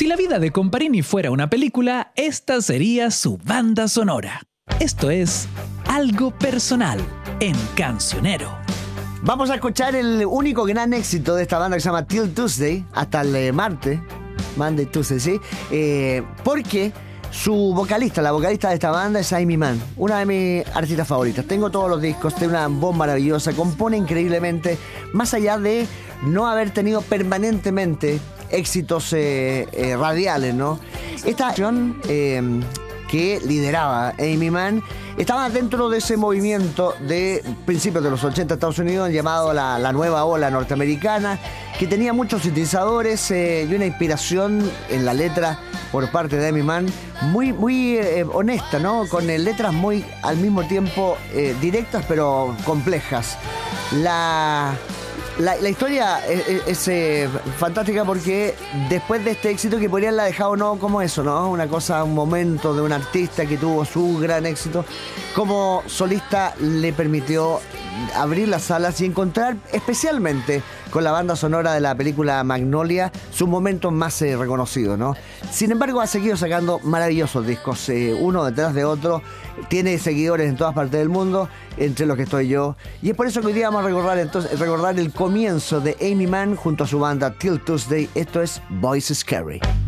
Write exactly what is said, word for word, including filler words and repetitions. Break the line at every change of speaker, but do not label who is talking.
Si la vida de Comparini fuera una película, esta sería su banda sonora. Esto es Algo Personal en Cancionero.
Vamos a escuchar el único gran éxito de esta banda que se llama Till Tuesday, hasta el eh, martes, Monday, Tuesday, ¿sí? Eh, porque su vocalista, la vocalista de esta banda es Amy Mann, una de mis artistas favoritas. Tengo todos los discos, tiene una voz maravillosa, compone increíblemente, más allá de no haber tenido permanentemente éxitos eh, eh, radiales, ¿no? Esta canción eh, que lideraba Amy Mann estaba dentro de ese movimiento de principios de los ochenta de Estados Unidos llamado la, la nueva ola norteamericana, que tenía muchos sintetizadores eh, y una inspiración en la letra por parte de Amy Mann muy, muy eh, honesta, ¿no? Con eh, letras muy al mismo tiempo eh, directas pero complejas. La... La, la historia es, es, es eh, fantástica porque después de este éxito que podrían la dejado no como eso, ¿no? Una cosa, un momento de un artista que tuvo su gran éxito, como solista le permitió abrir las salas y encontrar especialmente con la banda sonora de la película Magnolia sus momentos más eh, reconocidos, ¿no? Sin embargo, ha seguido sacando maravillosos discos, eh, uno detrás de otro, tiene seguidores en todas partes del mundo, entre los que estoy yo, y es por eso que hoy día vamos a recordar, entonces, recordar el comienzo de Amy Mann junto a su banda Till Tuesday. Esto es Boys Scary.